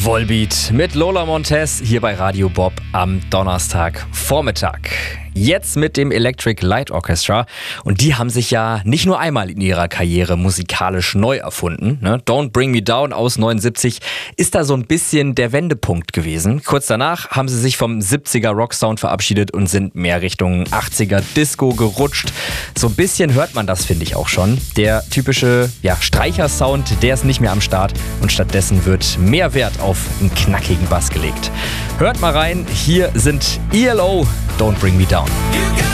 Volbeat mit Lola Montez hier bei Radio Bob am Donnerstagvormittag. Jetzt mit dem Electric Light Orchestra. Und die haben sich ja nicht nur einmal in ihrer Karriere musikalisch neu erfunden. Don't Bring Me Down aus 79 ist da so ein bisschen der Wendepunkt gewesen. Kurz danach haben sie sich vom 70er Rocksound verabschiedet und sind mehr Richtung 80er Disco gerutscht. So ein bisschen hört man das, finde ich auch schon. Der typische Streichersound, der ist nicht mehr am Start und stattdessen wird mehr Wert auf einen knackigen Bass gelegt. Hört mal rein, hier sind ELO, Don't Bring Me Down.